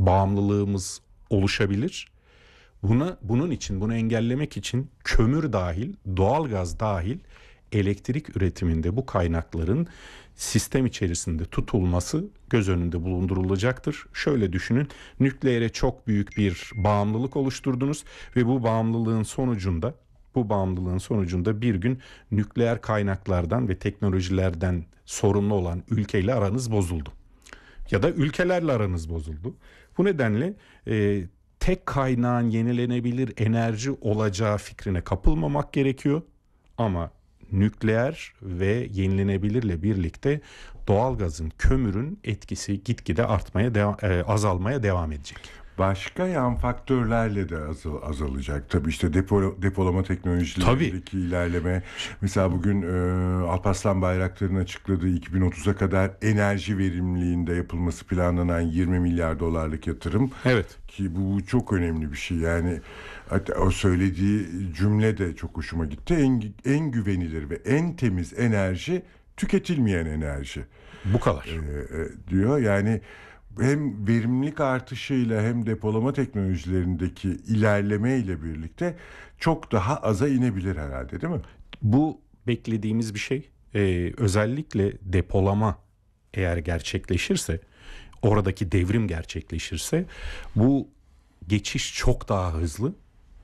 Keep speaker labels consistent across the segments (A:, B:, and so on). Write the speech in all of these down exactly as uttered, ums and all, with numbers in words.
A: bağımlılığımız oluşabilir. Buna, bunun için, bunu engellemek için kömür dahil, doğalgaz dahil elektrik üretiminde bu kaynakların sistem içerisinde tutulması göz önünde bulundurulacaktır. Şöyle düşünün, nükleere çok büyük bir bağımlılık oluşturdunuz ve bu bağımlılığın sonucunda bu bağımlılığın sonucunda bir gün nükleer kaynaklardan ve teknolojilerden sorumlu olan ülkeyle aranız bozuldu. Ya da ülkelerle aranız bozuldu. Bu nedenle e, tek kaynağın yenilenebilir enerji olacağı fikrine kapılmamak gerekiyor. Ama nükleer ve yenilenebilirle birlikte doğalgazın, kömürün etkisi gitgide artmaya, devam, e, azalmaya devam edecek.
B: Başka yan faktörlerle de azal, azalacak. Tabii işte depo, depolama teknolojilerindeki Tabii. ilerleme. Mesela bugün e, Alparslan Bayraktar'ın açıkladığı iki bin otuza kadar enerji verimliliğinde yapılması planlanan yirmi milyar dolarlık yatırım.
A: Evet.
B: Ki bu çok önemli bir şey. Yani hatta o söylediği cümle de çok hoşuma gitti. En, en güvenilir ve en temiz enerji tüketilmeyen enerji.
A: Bu kadar.
B: E, e, diyor yani. Hem verimlilik artışıyla hem depolama teknolojilerindeki ilerlemeyle birlikte çok daha aza inebilir herhalde, değil mi?
A: Bu beklediğimiz bir şey. Ee, özellikle depolama eğer gerçekleşirse, oradaki devrim gerçekleşirse bu geçiş çok daha hızlı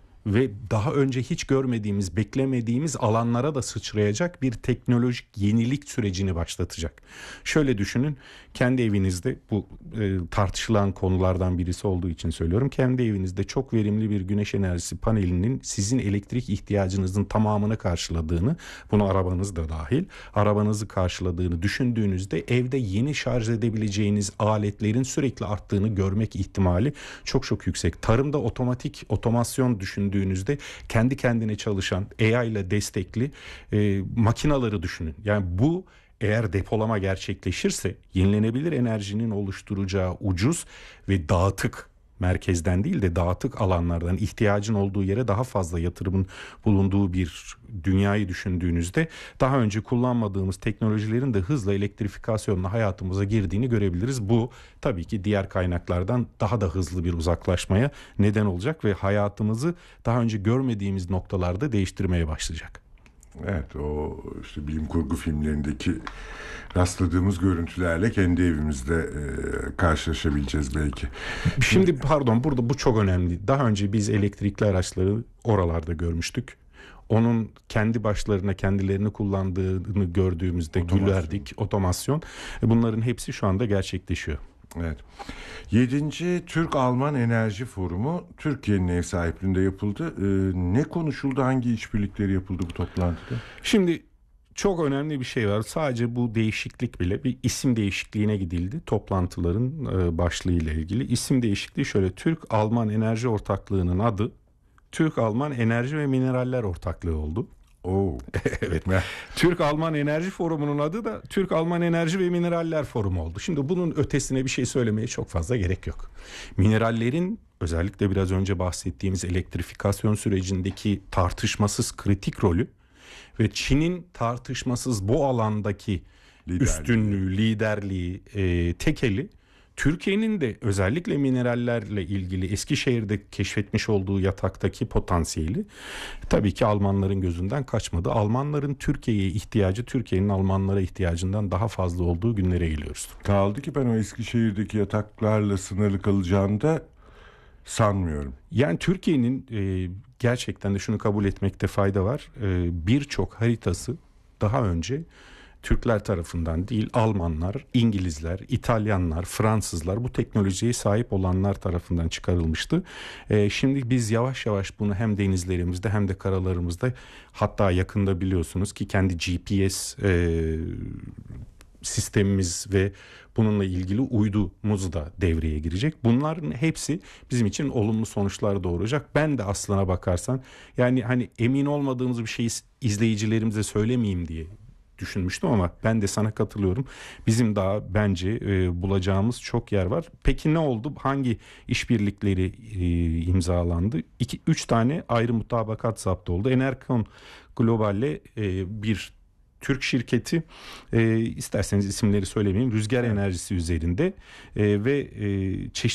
A: ve daha önce hiç görmediğimiz, beklemediğimiz alanlara da sıçrayacak bir teknolojik yenilik sürecini başlatacak. Şöyle düşünün, kendi evinizde, bu e, tartışılan konulardan birisi olduğu için söylüyorum, kendi evinizde çok verimli bir güneş enerjisi panelinin sizin elektrik ihtiyacınızın tamamını karşıladığını, bunu arabanız da dahil, arabanızı karşıladığını düşündüğünüzde evde yeni şarj edebileceğiniz aletlerin sürekli arttığını görmek ihtimali çok çok yüksek. Tarımda otomatik otomasyon düşündüğünüzde kendi kendine çalışan A I ile destekli e, makinaları düşünün. Yani bu eğer depolama gerçekleşirse yenilenebilir enerjinin oluşturacağı ucuz ve dağıtık, merkezden değil de dağıtık alanlardan ihtiyacın olduğu yere daha fazla yatırımın bulunduğu bir dünyayı düşündüğünüzde daha önce kullanmadığımız teknolojilerin de hızla elektrifikasyonla hayatımıza girdiğini görebiliriz. Bu tabii ki diğer kaynaklardan daha da hızlı bir uzaklaşmaya neden olacak ve hayatımızı daha önce görmediğimiz noktalarda değiştirmeye başlayacak.
B: Evet, o işte bilim kurgu filmlerindeki rastladığımız görüntülerle kendi evimizde e, karşılaşabileceğiz belki.
A: Şimdi pardon, burada bu çok önemli. Daha önce biz elektrikli araçları oralarda görmüştük. Onun kendi başlarına kendilerini kullandığını gördüğümüzde
B: Otomasyon.
A: gülerdik. Otomasyon. Bunların hepsi şu anda gerçekleşiyor.
B: Evet. Yedinci Türk-Alman Enerji Forumu Türkiye'nin ev sahipliğinde yapıldı. Ee, ne konuşuldu? Hangi işbirlikleri yapıldı bu toplantıda?
A: Şimdi çok önemli bir şey var. Sadece bu değişiklik bile, bir isim değişikliğine gidildi. Toplantıların e, başlığıyla ilgili. İsim değişikliği şöyle: Türk-Alman Enerji Ortaklığı'nın adı Türk-Alman Enerji ve Mineraller Ortaklığı oldu.
B: Oo.
A: Evet. Türk-Alman Enerji Forumu'nun adı da Türk-Alman Enerji ve Mineraller Forumu oldu. Şimdi bunun ötesine bir şey söylemeye çok fazla gerek yok. Minerallerin, özellikle biraz önce bahsettiğimiz elektrifikasyon sürecindeki tartışmasız kritik rolü ve Çin'in tartışmasız bu alandaki liderliği, üstünlüğü, liderliği, e, tekeli, Türkiye'nin de özellikle minerallerle ilgili Eskişehir'de keşfetmiş olduğu yataktaki potansiyeli tabii ki Almanların gözünden kaçmadı. Almanların Türkiye'ye ihtiyacı, Türkiye'nin Almanlara ihtiyacından daha fazla olduğu günlere geliyoruz.
B: Kaldı ki ben o Eskişehir'deki yataklarla sınırlı kalacağını da sanmıyorum.
A: Yani Türkiye'nin e, gerçekten de şunu kabul etmekte fayda var. E, birçok haritası daha önce Türkler tarafından değil, Almanlar, İngilizler, İtalyanlar, Fransızlar, bu teknolojiye sahip olanlar tarafından çıkarılmıştı. Ee, şimdi biz yavaş yavaş bunu hem denizlerimizde hem de karalarımızda, hatta yakında biliyorsunuz ki kendi G P S e, sistemimiz ve bununla ilgili uydumuz da devreye girecek. Bunların hepsi bizim için olumlu sonuçlar doğuracak. Ben de aslına bakarsan, yani hani emin olmadığımız bir şeyi izleyicilerimize söylemeyeyim diye düşünmüştüm ama ben de sana katılıyorum. Bizim daha bence e, bulacağımız çok yer var. Peki ne oldu? Hangi işbirlikleri e, imzalandı? İki, üç tane ayrı mutabakat zaptı oldu. Enercon Global'le e, bir Türk şirketi, e, isterseniz isimleri söylemeyeyim, rüzgar enerjisi üzerinde e, ve e, çeşitli